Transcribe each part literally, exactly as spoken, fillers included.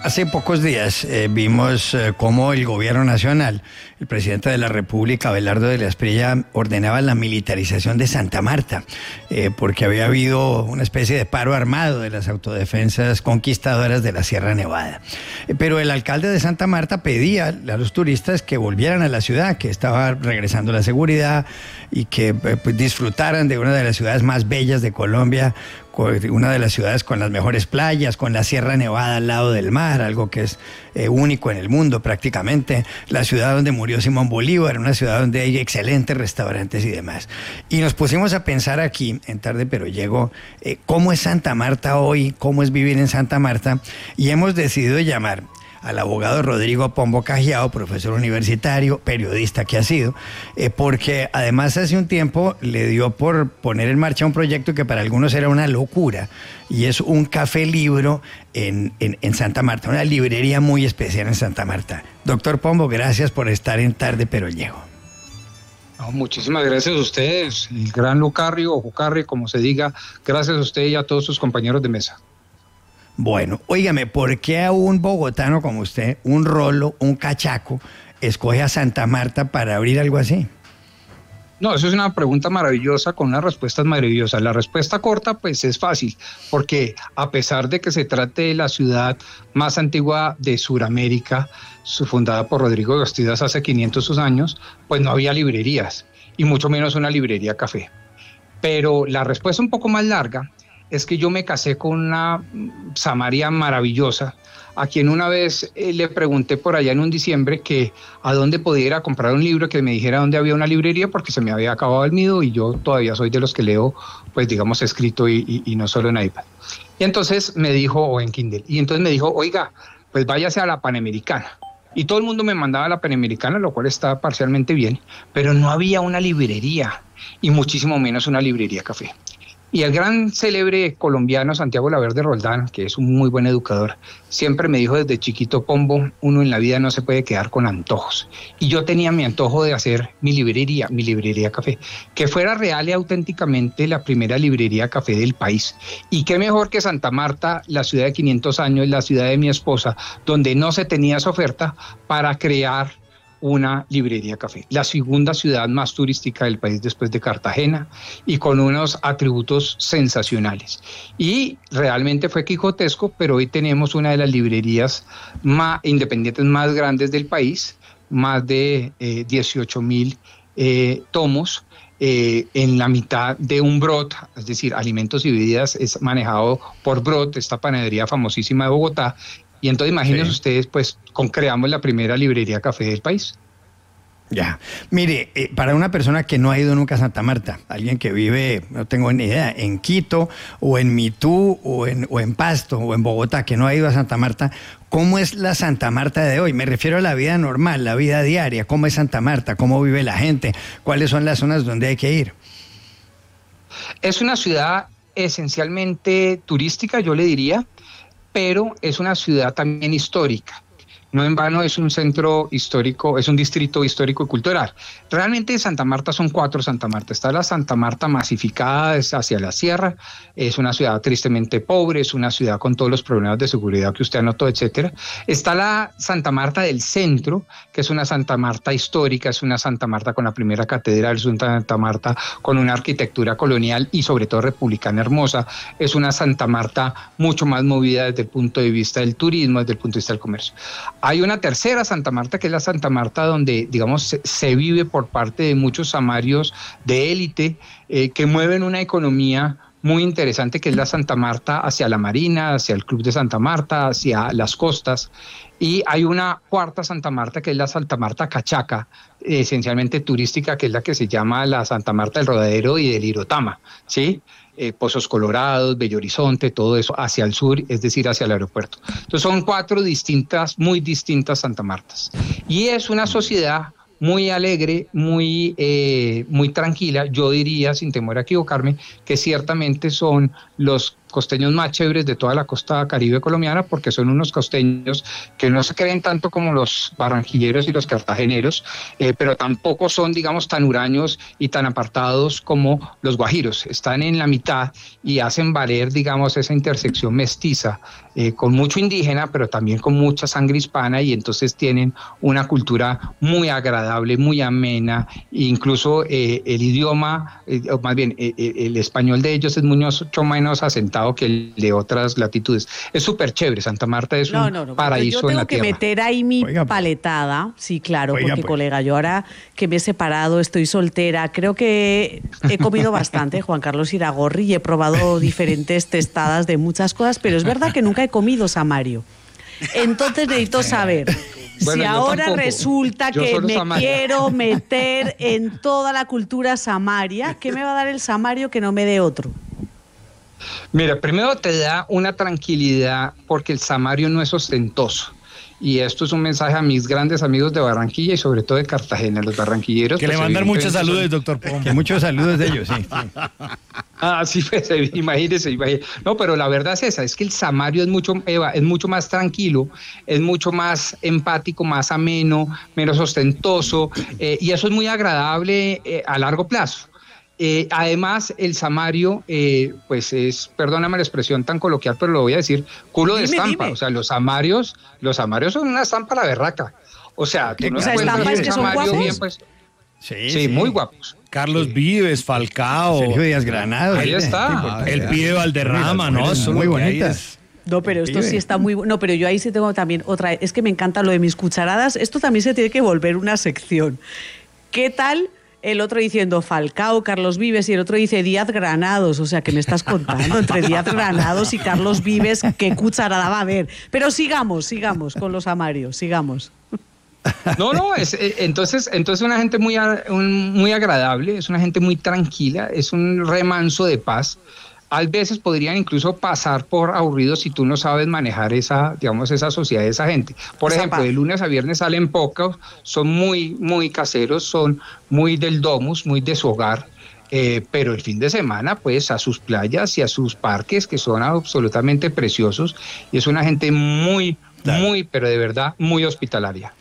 Hace pocos días eh, vimos eh, cómo el gobierno nacional, el presidente de la República, Abelardo de la Espriella, ordenaba la militarización de Santa Marta, eh, porque había habido una especie de paro armado de las autodefensas conquistadoras de la Sierra Nevada. Eh, pero el alcalde de Santa Marta pedía a los turistas que volvieran a la ciudad, que estaba regresando la seguridad y que eh, pues, disfrutaran de una de las ciudades más bellas de Colombia, una de las ciudades con las mejores playas, con la Sierra Nevada al lado del mar, algo que es eh, único en el mundo prácticamente, la ciudad donde murió Simón Bolívar, una ciudad donde hay excelentes restaurantes y demás. Y nos pusimos a pensar aquí, en Tarde Pero Llego, eh, cómo es Santa Marta hoy, cómo es vivir en Santa Marta, y hemos decidido llamar al abogado Rodrigo Pombo Cajiao, profesor universitario, periodista que ha sido, eh, porque además hace un tiempo le dio por poner en marcha un proyecto que para algunos era una locura, y es un café libro en, en, en Santa Marta, una librería muy especial en Santa Marta. Doctor Pombo, gracias por estar en Tarde Pero Llego. No, muchísimas gracias a ustedes, el gran Lucarri o Jucarri, como se diga, gracias a usted y a todos sus compañeros de mesa. Bueno, óigame, ¿por qué a un bogotano como usted, un rolo, un cachaco, escoge a Santa Marta para abrir algo así? No, eso es una pregunta maravillosa con unas respuestas maravillosas. La respuesta corta, pues es fácil, porque a pesar de que se trate de la ciudad más antigua de Sudamérica, fundada por Rodrigo de Bastidas hace quinientos años, pues no había librerías, y mucho menos una librería café. Pero la respuesta un poco más larga es que yo me casé con una samaria maravillosa, a quien una vez eh, le pregunté por allá en un diciembre que a dónde podía ir a comprar un libro, que me dijera dónde había una librería, porque se me había acabado el mío y yo todavía soy de los que leo, pues digamos, escrito y, y, y no solo en iPad. Y entonces me dijo, o en Kindle, y entonces me dijo, oiga, pues váyase a la Panamericana. Y todo el mundo me mandaba a la Panamericana, lo cual está parcialmente bien, pero no había una librería, y muchísimo menos una librería café. Y el gran célebre colombiano Santiago Laverde Roldán, que es un muy buen educador, siempre me dijo desde chiquito: Pombo, uno en la vida no se puede quedar con antojos. Y yo tenía mi antojo de hacer mi librería, mi librería café, que fuera real y auténticamente la primera librería café del país. Y qué mejor que Santa Marta, la ciudad de quinientos años, la ciudad de mi esposa, donde no se tenía esa oferta, para crear una librería café, la segunda ciudad más turística del país después de Cartagena, y con unos atributos sensacionales. Y realmente fue quijotesco, pero hoy tenemos una de las librerías más independientes más grandes del país, más de eh, dieciocho mil eh, tomos, eh, en la mitad de un Brot, es decir, alimentos y bebidas, es manejado por Brot, esta panadería famosísima de Bogotá. Y entonces imagínense sí. ustedes, pues, con, creamos la primera librería café del país. Ya, mire, eh, para una persona que no ha ido nunca a Santa Marta, alguien que vive, no tengo ni idea, en Quito, o en Mitú, o en, o en Pasto, o en Bogotá, que no ha ido a Santa Marta, ¿cómo es la Santa Marta de hoy? Me refiero a la vida normal, la vida diaria. ¿Cómo es Santa Marta? ¿Cómo vive la gente? ¿Cuáles son las zonas donde hay que ir? Es una ciudad esencialmente turística, yo le diría, pero es una ciudad también histórica. No en vano es un centro histórico, es un distrito histórico y cultural. Realmente Santa Marta son cuatro Santa Marta. Está la Santa Marta masificada, es hacia la sierra, es una ciudad tristemente pobre, es una ciudad con todos los problemas de seguridad que usted anotó, etcétera. Está la Santa Marta del centro, que es una Santa Marta histórica, es una Santa Marta con la primera catedral, es una Santa Marta con una arquitectura colonial y sobre todo republicana hermosa. Es una Santa Marta mucho más movida desde el punto de vista del turismo, desde el punto de vista del comercio. Hay una tercera Santa Marta, que es la Santa Marta donde, digamos, se, se vive por parte de muchos samarios de élite eh, que mueven una economía muy interesante, que es la Santa Marta hacia la Marina, hacia el Club de Santa Marta, hacia las costas. Y hay una cuarta Santa Marta, que es la Santa Marta Cachaca, esencialmente turística, que es la que se llama la Santa Marta del Rodadero y del Irotama, ¿sí? Eh, Pozos Colorados, Bello Horizonte, todo eso hacia el sur, es decir, hacia el aeropuerto. Entonces son cuatro distintas, muy distintas Santa Martas. Y es una sociedad muy alegre, muy, eh, muy tranquila. Yo diría, sin temor a equivocarme, que ciertamente son los costeños más chéveres de toda la costa caribe colombiana, porque son unos costeños que no se creen tanto como los barranquilleros y los cartageneros, eh, pero tampoco son, digamos, tan huraños y tan apartados como los guajiros. Están en la mitad y hacen valer, digamos, esa intersección mestiza, eh, con mucho indígena, pero también con mucha sangre hispana, y entonces tienen una cultura muy agradable, muy amena, e incluso eh, el idioma, eh, o más bien eh, el español de ellos es mucho menos asentado que el de otras latitudes. Es súper chévere. Santa Marta es no, un no, no, paraíso en la tierra. Yo tengo que meter ahí mi Oiga, paletada, sí, claro, Oiga, porque pues. colega, yo ahora que me he separado, estoy soltera, creo que he comido bastante, Juan Carlos Iragorri, y he probado diferentes testadas de muchas cosas, pero es verdad que nunca he comido samario. Entonces necesito saber... Bueno, si ahora tampoco. resulta yo que me samaria. quiero meter en toda la cultura samaria, ¿qué me va a dar el samario que no me dé otro? Mira, primero te da una tranquilidad porque el samario no es ostentoso. Y esto es un mensaje a mis grandes amigos de Barranquilla y sobre todo de Cartagena, los barranquilleros. Que pues, le mandan muchos saludos, son... doctor Pombo. Que muchos saludos de ellos, sí. Ah, sí, pues, imagínese, imagínese. No, pero la verdad es esa, es que el samario es mucho, Eva, es mucho más tranquilo, es mucho más empático, más ameno, menos ostentoso, eh, y eso es muy agradable eh, a largo plazo. Eh, además, el samario, eh, pues es, perdóname la expresión tan coloquial, pero lo voy a decir, culo de dime, estampa. Dime. O sea, los samarios, los samarios son una estampa a la berraca. O sea, tú no o sea, estampas que son guapos. Bien, pues, sí, sí, sí, muy guapos. Carlos sí. Vives, Falcao. Sergio Díaz Granados. Ahí está. El pibe Valderrama, ¿no? Son muy bonitas. No, pero esto sí está muy... No, pero yo ahí sí tengo también otra... Es que me encanta lo de mis cucharadas. Esto también se tiene que volver una sección. ¿Qué tal... El otro diciendo Falcao, Carlos Vives, y el otro dice Díaz Granados? O sea, ¿qué me estás contando? Entre Díaz Granados y Carlos Vives, ¿qué cucharada va a haber? Pero sigamos, sigamos con los amarios, sigamos. No, no, es, entonces, entonces una gente muy, un, muy agradable, es una gente muy tranquila, es un remanso de paz. A veces podrían incluso pasar por aburridos si tú no sabes manejar esa, digamos, esa sociedad de esa gente. Por esa ejemplo, paz. De lunes a viernes salen pocos, son muy, muy caseros, son muy del domus, muy de su hogar, eh, pero el fin de semana, pues, a sus playas y a sus parques, que son absolutamente preciosos, y es una gente muy, claro. muy, pero de verdad, muy hospitalaria.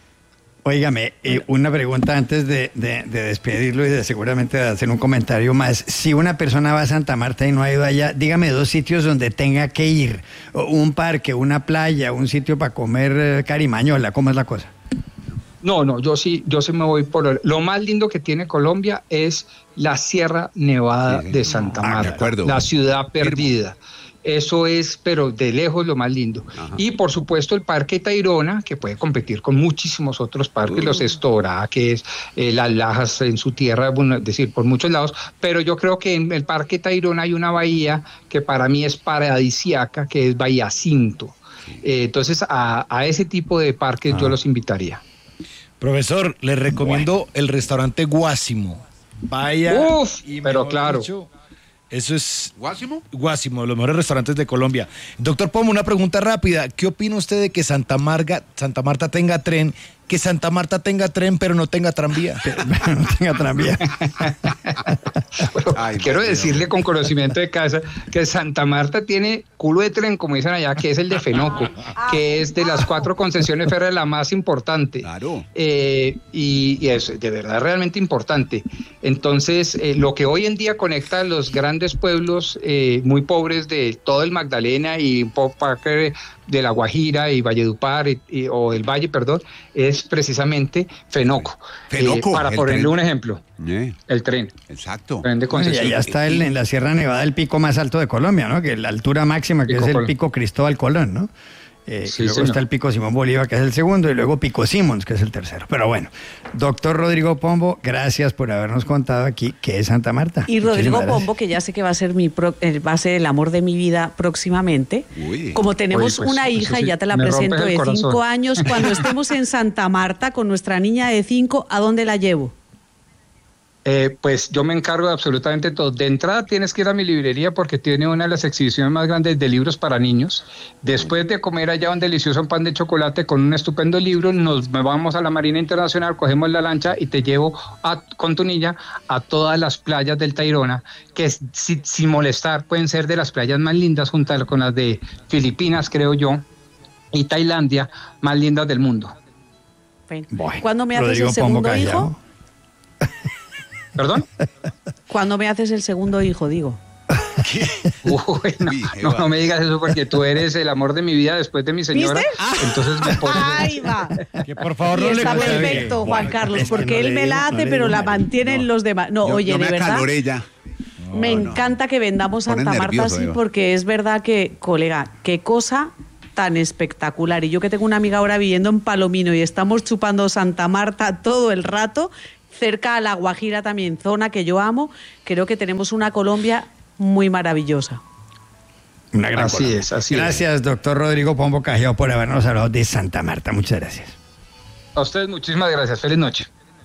Óigame, eh, una pregunta antes de, de, de despedirlo y de seguramente de hacer un comentario más. Si una persona va a Santa Marta y no ha ido allá, dígame dos sitios donde tenga que ir. Un parque, una playa, un sitio para comer eh, carimañola. ¿Cómo es la cosa? No, no, yo sí, yo sí me voy por... Lo más lindo que tiene Colombia es la Sierra Nevada sí, sí. de Santa Marta, ah, la ciudad perdida. Eso es, pero de lejos, lo más lindo. Ajá. Y por supuesto el Parque Tayrona, que puede competir con muchísimos otros parques, uh. los Estoraques, eh, las Lajas en su tierra, bueno, es decir, por muchos lados, pero yo creo que en el Parque Tayrona hay una bahía que para mí es paradisíaca, que es Bahía Cinto. Eh, entonces a, a ese tipo de parques ah. yo los invitaría. Profesor, les recomiendo bueno. el restaurante Guásimo. Vaya. Uf, y pero claro. Dicho, eso es... ¿Guásimo? Guásimo, los mejores restaurantes de Colombia. Doctor Pombo, una pregunta rápida. ¿Qué opina usted de que Santa Marta, Santa Marta tenga tren, que Santa Marta tenga tren, pero no tenga tranvía? Pero no tenga tranvía. Bueno, Ay, quiero decirle con conocimiento de casa que Santa Marta tiene culo de tren, como dicen allá, que es el de Fenoco, que es de las cuatro concesiones férreas la más importante. Claro. Eh, y, y es de verdad realmente importante. Entonces, eh, lo que hoy en día conecta a los grandes pueblos eh, muy pobres de todo el Magdalena y un poco de La Guajira y Valledupar y, y, o el Valle, perdón, es precisamente Fenoco. Fenoco eh, para ponerle tren. un ejemplo, yeah. el tren. Exacto. Tren de concesión. Y allá está el, en la Sierra Nevada el pico más alto de Colombia, ¿no? Que la altura máxima, que pico es el Colón. Pico Cristóbal Colón, ¿no? Eh, sí, luego señor. Está el Pico Simón Bolívar, que es el segundo, y luego Pico Simons, que es el tercero. Pero bueno, doctor Rodrigo Pombo, gracias por habernos contado aquí qué es Santa Marta. Y Rodrigo Pombo, que ya sé que va a ser mi pro, va a ser el amor de mi vida próximamente. Uy. Como tenemos Uy, pues, una hija, pues, y ya te la presento, de cinco años, cuando estemos en Santa Marta con nuestra niña de cinco, ¿a dónde la llevo? Eh, pues yo me encargo de absolutamente todo. De entrada tienes que ir a mi librería porque tiene una de las exhibiciones más grandes de libros para niños. Después de comer allá un delicioso pan de chocolate con un estupendo libro, nos vamos a la Marina Internacional, cogemos la lancha y te llevo a, con tu niña a todas las playas del Tayrona, que si, sin molestar pueden ser de las playas más lindas junto con las de Filipinas, creo yo, y Tailandia, más lindas del mundo. Bueno, ¿cuándo me haces Rodrigo el segundo hijo? ¿Perdón? ¿Cuándo me haces el segundo hijo, digo? Uy, no, no, no me digas eso porque tú eres el amor de mi vida después de mi señora. ¿Viste? Entonces me pones... Ahí va. Que por favor no y le está perfecto, Juan bueno, Carlos, es porque no él me la hace, no pero la mantienen no, los demás. No, yo, oye, yo de verdad. Ya. No, me no. encanta que vendamos Santa Marta nervioso, así, Eva. Porque es verdad que, colega, qué cosa tan espectacular. Y yo que tengo una amiga ahora viviendo en Palomino y estamos chupando Santa Marta todo el rato, cerca a La Guajira también, zona que yo amo, creo que tenemos una Colombia muy maravillosa. Una gran así Colombia. es, así gracias, es. doctor Rodrigo Pombo Cajeo, por habernos hablado de Santa Marta. Muchas gracias. A ustedes muchísimas gracias. Feliz noche.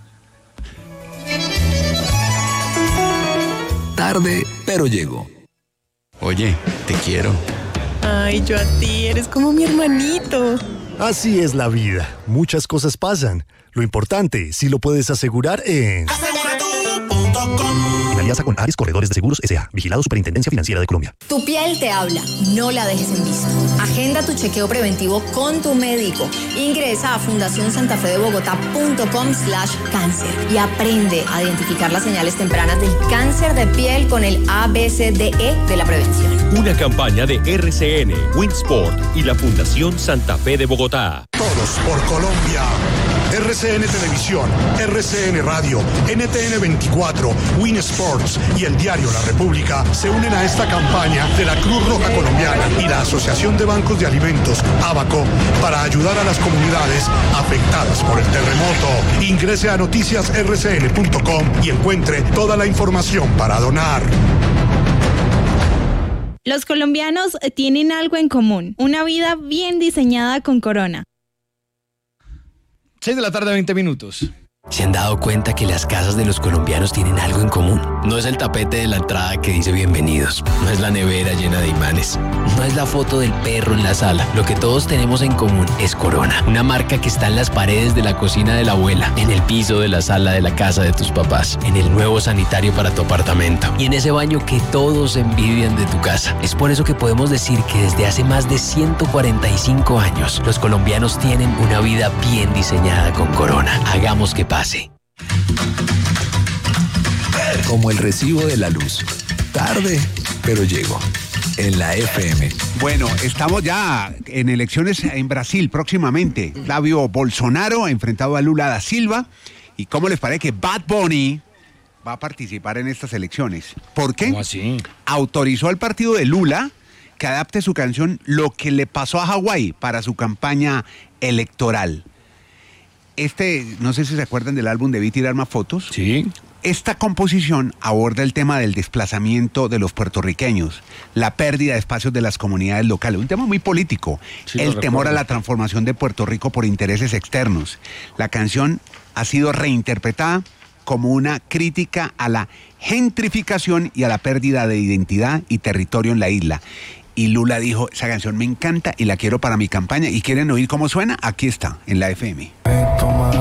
Tarde, pero llego. Oye, te quiero. Ay, yo a ti, eres como mi hermanito. Así es la vida. Muchas cosas pasan. Lo importante, si lo puedes asegurar en... asegura tú punto com. En alianza con Ares Corredores de Seguros S A. Vigilado Superintendencia Financiera de Colombia. Tu piel te habla. No la dejes en visto. Agenda tu chequeo preventivo con tu médico. Ingresa a fundación santa fe de bogotá punto com slash cáncer y aprende a identificar las señales tempranas del cáncer de piel con el A B C D E de la prevención. Una campaña de R C N, Winsport y la Fundación Santa Fe de Bogotá. Todos por Colombia. R C N Televisión, R C N Radio, N T N veinticuatro, Win Sports y el diario La República se unen a esta campaña de la Cruz Roja Colombiana y la Asociación de Bancos de Alimentos, ABACO, para ayudar a las comunidades afectadas por el terremoto. Ingrese a noticias r c n punto com y encuentre toda la información para donar. Los colombianos tienen algo en común, una vida bien diseñada con Corona. seis de la tarde, veinte minutos. ¿Se han dado cuenta que las casas de los colombianos tienen algo en común? No es el tapete de la entrada que dice bienvenidos, no es la nevera llena de imanes, no es la foto del perro en la sala. Lo que todos tenemos en común es Corona, una marca que está en las paredes de la cocina de la abuela, en el piso de la sala de la casa de tus papás, en el nuevo sanitario para tu apartamento y en ese baño que todos envidian de tu casa. Es por eso que podemos decir que desde hace más de ciento cuarenta y cinco años, los colombianos tienen una vida bien diseñada con Corona. Hagamos que pase. Como el recibo de la luz. Tarde, pero llego. En la F M. Bueno, estamos ya en elecciones en Brasil próximamente. Flavio Bolsonaro ha enfrentado a Lula da Silva. ¿Y cómo les parece que Bad Bunny va a participar en estas elecciones? ¿Por qué? ¿Cómo así? Autorizó al partido de Lula que adapte su canción Lo que le pasó a Hawái para su campaña electoral. Este, no sé si se acuerdan del álbum Debí tirar más fotos. Sí. Esta composición aborda el tema del desplazamiento de los puertorriqueños, la pérdida de espacios de las comunidades locales, un tema muy político, sí, el temor a la transformación de Puerto Rico por intereses externos. La canción ha sido reinterpretada como una crítica a la gentrificación y a la pérdida de identidad y territorio en la isla. Y Lula dijo, esa canción me encanta y la quiero para mi campaña. ¿Y quieren oír cómo suena? Aquí está, en la F M.